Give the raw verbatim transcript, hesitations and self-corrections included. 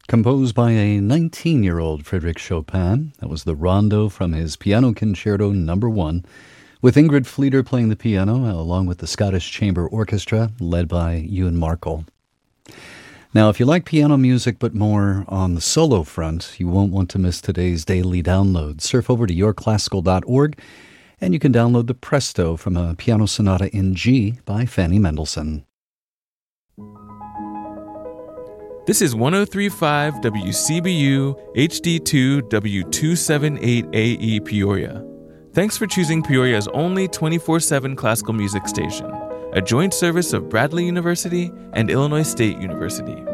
Composed by a nineteen-year-old Frédéric Chopin, that was the Rondo from his Piano Concerto Number One, with Ingrid Fleeter playing the piano, along with the Scottish Chamber Orchestra, led by Ewan Markle. Now, if you like piano music but more on the solo front, you won't want to miss today's daily download. Surf over to your classical dot org, and you can download the Presto from a Piano Sonata in G by Fanny Mendelssohn. This is one oh three point five W C B U H D two W two seventy-eight A E Peoria. Thanks for choosing Peoria's only twenty-four seven classical music station, a joint service of Bradley University and Illinois State University.